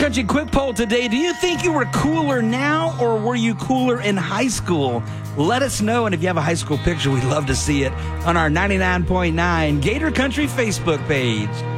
Country quick poll today. Do you think you were cooler now or were you cooler in high school? Let us know, and if you have a high school picture, we'd love to see it on our 99.9 Gator Country Facebook page.